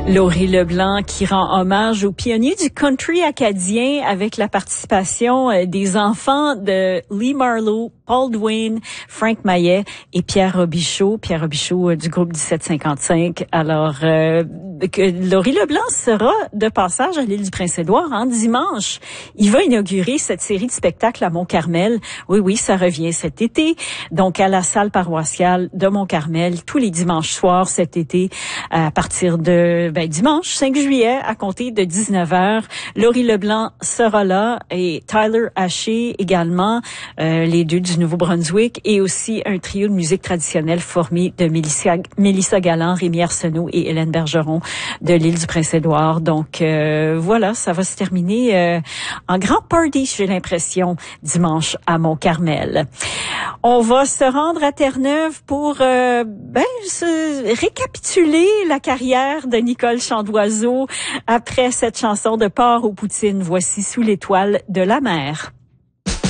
Laurie Leblanc qui rend hommage aux pionniers du country acadien avec la participation des enfants de Lee Marlowe, Paul Duane, Frank Maillet et Pierre Robichaud du groupe 1755. Alors, Laurie Leblanc sera de passage à l'île du Prince-Édouard dimanche. Il va inaugurer cette série de spectacles à Mont-Carmel. Oui, ça revient cet été. Donc, à la salle paroissiale de Mont-Carmel, tous les dimanches soirs cet été, à partir de dimanche 5 juillet, à compter de 19h. Laurie Leblanc sera là et Tyler Haché également, les deux du Nouveau-Brunswick, et aussi un trio de musique traditionnelle formé de Mélissa Galland, Rémi Arsenault et Hélène Bergeron de l'île du Prince-Édouard. Donc voilà, ça va se terminer en grand party, j'ai l'impression, dimanche à Mont-Carmel. On va se rendre à Terre-Neuve pour récapituler la carrière de Nicole Chandoiseau après cette chanson de Porc aux poutines. Voici Sous l'étoile de la mer.